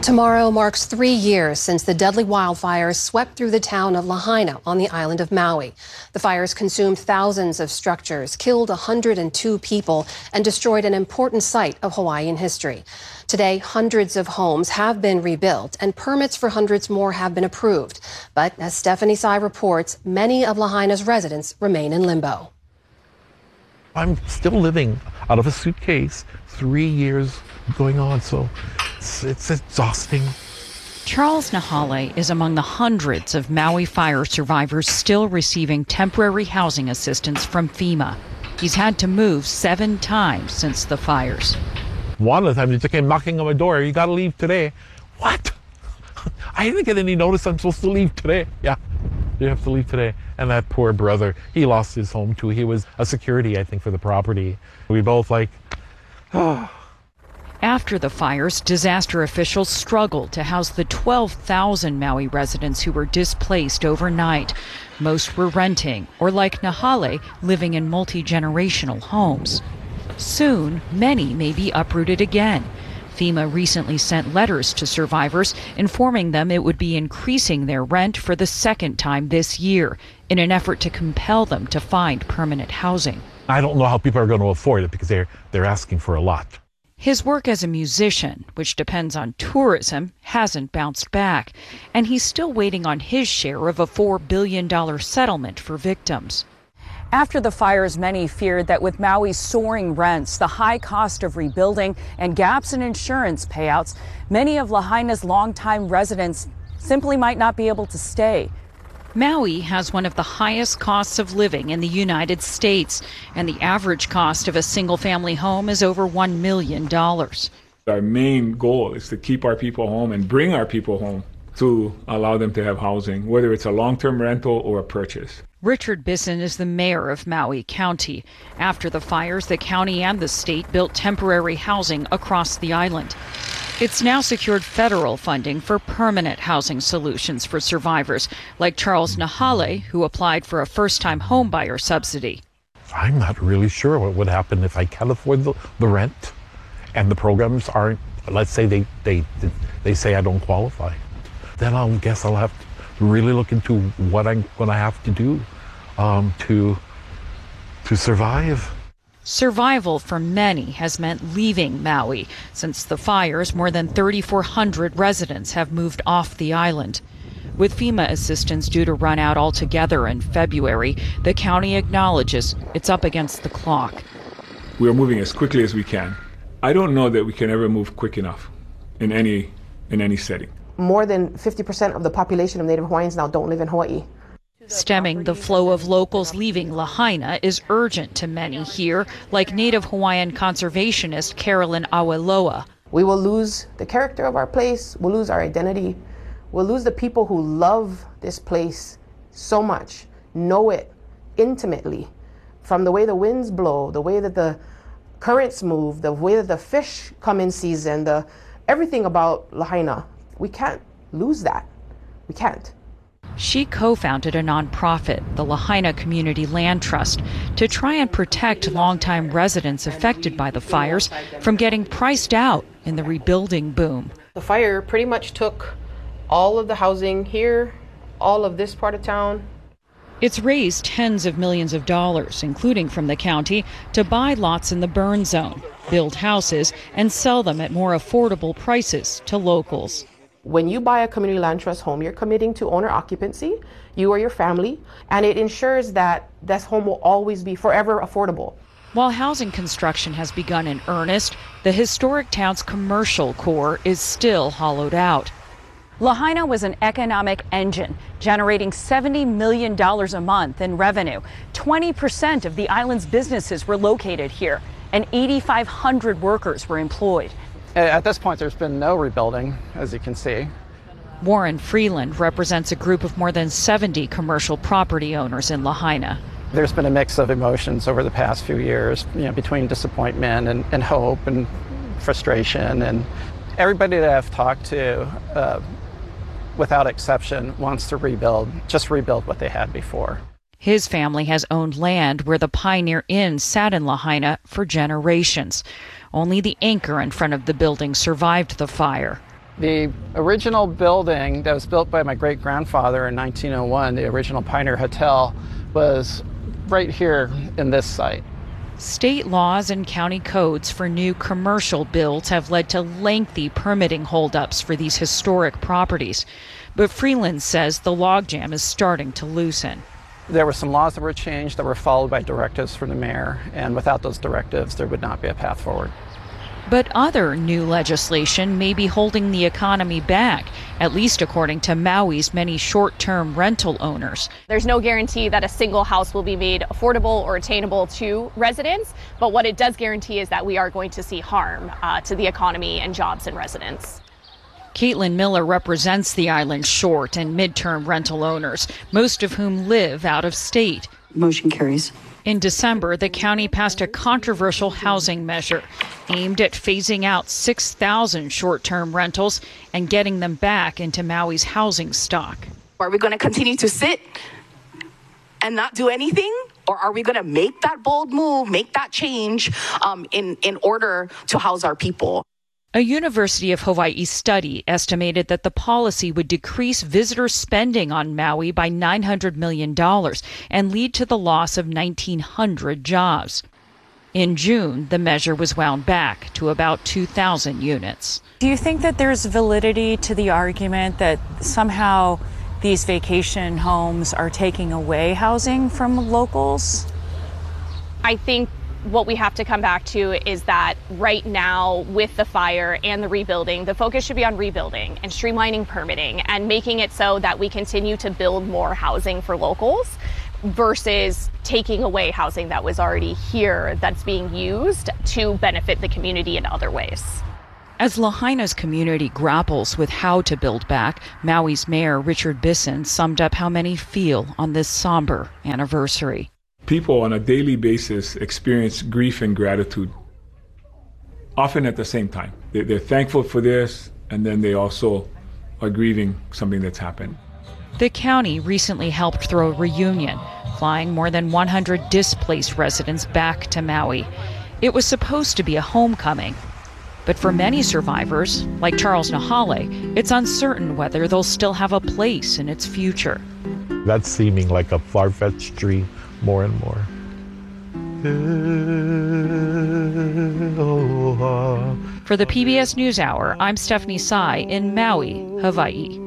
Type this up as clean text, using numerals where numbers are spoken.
Tomorrow marks 3 years since the deadly wildfires swept through the town of Lahaina on the island of Maui. The fires consumed thousands of structures, killed 102 people, and destroyed an important site of Hawaiian history. Today, hundreds of homes have been rebuilt and permits for hundreds more have been approved. But as Stephanie Tsai reports, many of Lahaina's residents remain in limbo. I'm still living out of a suitcase, 3 years going on, so it's exhausting. Charles Nahale is among the hundreds of Maui fire survivors still receiving temporary housing assistance from FEMA. He's had to move 7 times since the fires. One of the times they came knocking on my door, "You got to leave today." What? I didn't get any notice I'm supposed to leave today. Yeah, you have to leave today. And that poor brother, he lost his home too. He was a security, I think, for the property. We both oh. After the fires, disaster officials struggled to house the 12,000 Maui residents who were displaced overnight. Most were renting, or like Nahale, living in multi-generational homes. Soon, many may be uprooted again. FEMA recently sent letters to survivors informing them it would be increasing their rent for the second time this year in an effort to compel them to find permanent housing. I don't know how people are going to afford it because they're asking for a lot. His work as a musician, which depends on tourism, hasn't bounced back, and he's still waiting on his share of a $4 billion settlement for victims. After the fires, many feared that with Maui's soaring rents, the high cost of rebuilding, and gaps in insurance payouts, many of Lahaina's longtime residents simply might not be able to stay. Maui has one of the highest costs of living in the United States, and the average cost of a single-family home is over $1 million. Our main goal is to keep our people home and bring our people home to allow them to have housing, whether it's a long-term rental or a purchase. Richard Bisson is the mayor of Maui County. After the fires, the county and the state built temporary housing across the island. It's now secured federal funding for permanent housing solutions for survivors, like Charles Nahale, who applied for a first-time homebuyer subsidy. I'm not really sure what would happen if I can't afford the rent and the programs aren't, let's say they say I don't qualify. Then I guess I'll have to really look into what I'm going to have to do to survive. Survival for many has meant leaving Maui. Since the fires, more than 3,400 residents have moved off the island. With FEMA assistance due to run out altogether in February, the county acknowledges it's up against the clock. We are moving as quickly as we can. I don't know that we can ever move quick enough in any setting. More than 50% of the population of Native Hawaiians now don't live in Hawaii. Stemming the flow of locals leaving Lahaina is urgent to many here, like Native Hawaiian conservationist Carolyn Aweloa. We will lose the character of our place, we'll lose our identity, we'll lose the people who love this place so much, know it intimately, from the way the winds blow, the way that the currents move, the way that the fish come in season, everything about Lahaina. We can't lose that. We can't. She co-founded a nonprofit, the Lahaina Community Land Trust, to try and protect longtime residents affected by the fires from getting priced out in the rebuilding boom. The fire pretty much took all of the housing here, all of this part of town. It's raised tens of millions of dollars, including from the county, to buy lots in the burn zone, build houses, and sell them at more affordable prices to locals. When you buy a community land trust home, you're committing to owner occupancy, you or your family, and it ensures that this home will always be forever affordable. While housing construction has begun in earnest, the historic town's commercial core is still hollowed out. Lahaina was an economic engine, generating $70 million a month in revenue. 20% of the island's businesses were located here, and 8,500 workers were employed. At this point, there's been no rebuilding, as you can see. Warren Freeland represents a group of more than 70 commercial property owners in Lahaina. There's been a mix of emotions over the past few years, between disappointment and hope and frustration. And everybody that I've talked to, without exception, wants to just rebuild what they had before. His family has owned land where the Pioneer Inn sat in Lahaina for generations. Only the anchor in front of the building survived the fire. The original building that was built by my great-grandfather in 1901, the original Pioneer Hotel, was right here in this site. State laws and county codes for new commercial builds have led to lengthy permitting holdups for these historic properties. But Freeland says the logjam is starting to loosen. There were some laws that were changed that were followed by directives from the mayor, and without those directives, there would not be a path forward. But other new legislation may be holding the economy back, at least according to Maui's many short-term rental owners. There's no guarantee that a single house will be made affordable or attainable to residents, but what it does guarantee is that we are going to see harm to the economy and jobs and residents. Caitlin Miller represents the island's short and mid-term rental owners, most of whom live out of state. Motion carries. In December, the county passed a controversial housing measure aimed at phasing out 6,000 short-term rentals and getting them back into Maui's housing stock. Are we going to continue to sit and not do anything? Or are we going to make that bold move, make that change in order to house our people? A University of Hawaii study estimated that the policy would decrease visitor spending on Maui by $900 million and lead to the loss of 1,900 jobs. In June, the measure was wound back to about 2,000 units. Do you think that there's validity to the argument that somehow these vacation homes are taking away housing from locals? I think what we have to come back to is that right now, with the fire and the rebuilding, the focus should be on rebuilding and streamlining permitting and making it so that we continue to build more housing for locals versus taking away housing that was already here that's being used to benefit the community in other ways. As Lahaina's community grapples with how to build back, Maui's mayor Richard Bisson summed up how many feel on this somber anniversary. People on a daily basis experience grief and gratitude, often at the same time. They're thankful for this, and then they also are grieving something that's happened. The county recently helped throw a reunion, flying more than 100 displaced residents back to Maui. It was supposed to be a homecoming. But for many survivors, like Charles Nahale, it's uncertain whether they'll still have a place in its future. That's seeming like a far-fetched dream more and more. For the PBS NewsHour, I'm Stephanie Tsai in Maui, Hawaii.